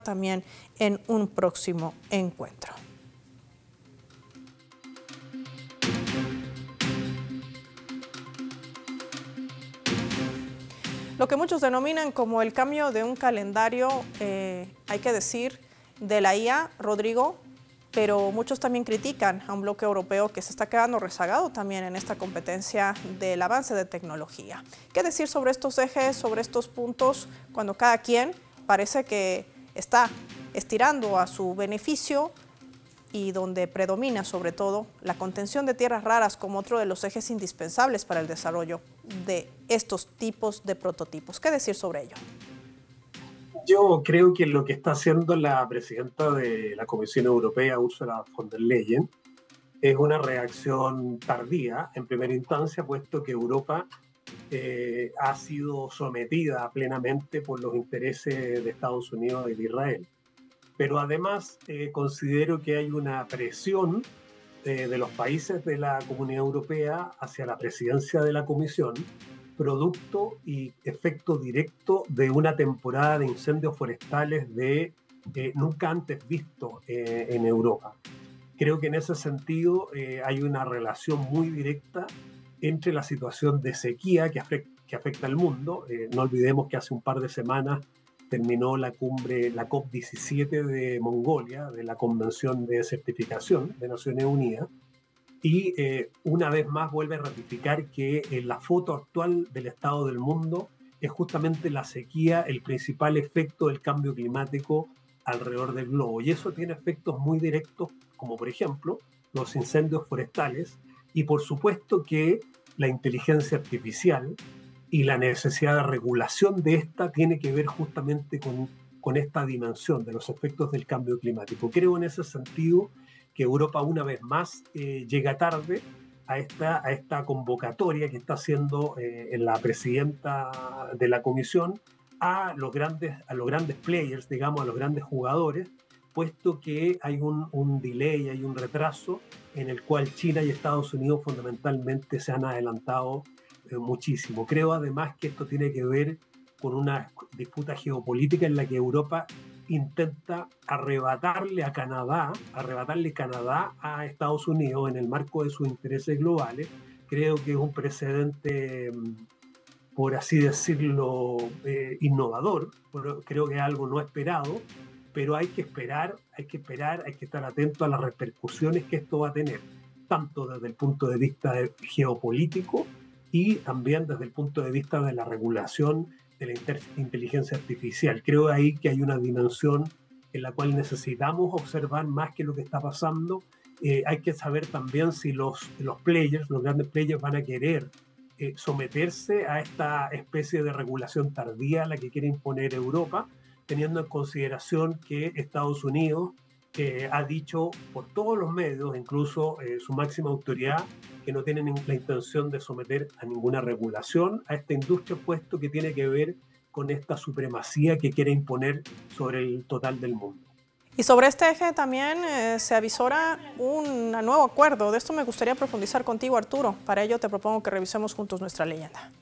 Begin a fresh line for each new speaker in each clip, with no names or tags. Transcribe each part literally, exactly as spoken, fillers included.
también en un próximo encuentro. Lo que muchos denominan como el cambio de un calendario, eh, hay que decir, de la I A, Rodrigo, pero muchos también critican a un bloque europeo que se está quedando rezagado también en esta competencia del avance de tecnología. ¿Qué decir sobre estos ejes, sobre estos puntos, cuando cada quien parece que está estirando a su beneficio y donde predomina sobre todo la contención de tierras raras como otro de los ejes indispensables para el desarrollo de estos tipos de prototipos? ¿Qué decir sobre ello?
Yo creo que lo que está haciendo la presidenta de la Comisión Europea, Ursula von der Leyen, es una reacción tardía en primera instancia, puesto que Europa eh, ha sido sometida plenamente por los intereses de Estados Unidos y de Israel. Pero además eh, considero que hay una presión eh, de los países de la Comunidad Europea hacia la presidencia de la Comisión, producto y efecto directo de una temporada de incendios forestales de eh, nunca antes visto eh, en Europa. Creo que en ese sentido eh, hay una relación muy directa entre la situación de sequía que afecta, que afecta al mundo. Eh, no olvidemos que hace un par de semanas terminó la cumbre, la COP diecisiete de Mongolia, de la Convención de Certificación de Naciones Unidas, y eh, una vez más vuelve a ratificar que en la foto actual del estado del mundo es justamente la sequía el principal efecto del cambio climático alrededor del globo. Y eso tiene efectos muy directos, como por ejemplo los incendios forestales, y por supuesto que la inteligencia artificial y la necesidad de regulación de esta tiene que ver justamente con, con esta dimensión de los efectos del cambio climático. Creo en ese sentido que Europa una vez más eh, llega tarde a esta, a esta convocatoria que está haciendo eh, la presidenta de la Comisión a los grandes, a los grandes players, digamos, a los grandes jugadores, puesto que hay un, un delay, hay un retraso en el cual China y Estados Unidos fundamentalmente se han adelantado eh, muchísimo. Creo además que esto tiene que ver con una disputa geopolítica en la que Europa intenta arrebatarle a Canadá, arrebatarle Canadá a Estados Unidos en el marco de sus intereses globales. Creo que es un precedente, por así decirlo, eh, innovador. Creo que es algo no esperado, pero hay que esperar, hay que esperar, hay que estar atento a las repercusiones que esto va a tener, tanto desde el punto de vista geopolítico y también desde el punto de vista de la regulación de la inteligencia artificial. Creo ahí que hay una dimensión en la cual necesitamos observar más que lo que está pasando. Eh, hay que saber también si los, los players, los grandes players van a querer eh, someterse a esta especie de regulación tardía a la que quiere imponer Europa, teniendo en consideración que Estados Unidos eh, ha dicho por todos los medios, incluso eh, su máxima autoridad, que no tienen la intención de someter a ninguna regulación a esta industria, puesto que tiene que ver con esta supremacía que quiere imponer sobre el total del mundo.
Y sobre este eje también eh, se avisora un nuevo acuerdo. De esto me gustaría profundizar contigo, Arturo. Para ello te propongo que revisemos juntos nuestra leyenda.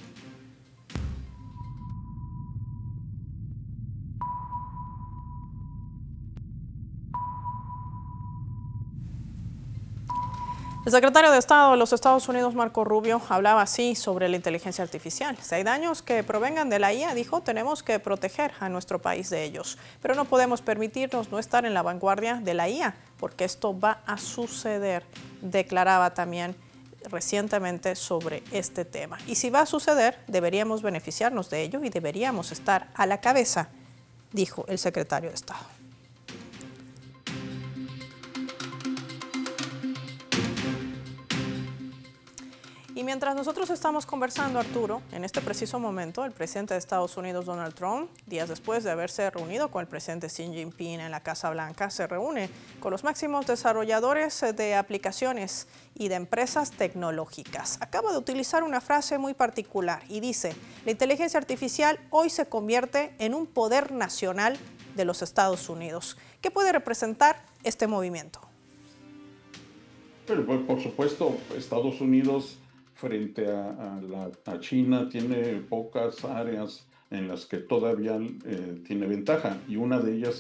El secretario de Estado de los Estados Unidos, Marco Rubio, hablaba así sobre la inteligencia artificial. Si hay daños que provengan de la I A, dijo, tenemos que proteger a nuestro país de ellos. Pero no podemos permitirnos no estar en la vanguardia de la I A, porque esto va a suceder, declaraba también recientemente sobre este tema. Y si va a suceder, deberíamos beneficiarnos de ello y deberíamos estar a la cabeza, dijo el secretario de Estado. Y mientras nosotros estamos conversando, Arturo, en este preciso momento, el presidente de Estados Unidos, Donald Trump, días después de haberse reunido con el presidente Xi Jinping en la Casa Blanca, se reúne con los máximos desarrolladores de aplicaciones y de empresas tecnológicas. Acaba de utilizar una frase muy particular y dice, la inteligencia artificial hoy se convierte en un poder nacional de los Estados Unidos. ¿Qué puede representar este movimiento?
Pero, por supuesto, Estados Unidos frente a, a, la, a China tiene pocas áreas en las que todavía eh, tiene ventaja, y una de ellas